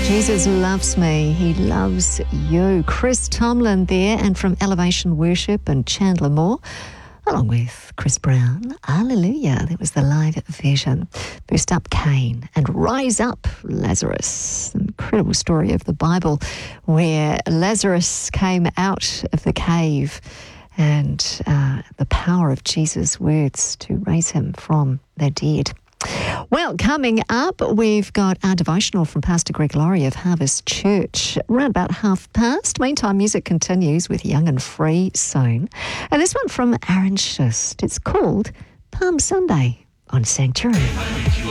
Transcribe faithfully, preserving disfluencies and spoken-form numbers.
Jesus loves me. He loves you. Chris Tomlin there, and from Elevation Worship and Chandler Moore, along with Chris Brown. Hallelujah. That was the live version. Boost up Cain and rise up Lazarus. Incredible story of the Bible where Lazarus came out of the cave, and uh, the power of Jesus' words to raise him from the dead. Well, coming up, we've got our devotional from Pastor Greg Laurie of Harvest Church, around about half past. Meantime, music continues with Young and Free soon. And this one from Aaron Schust. It's called Palm Sunday on Sanctuary.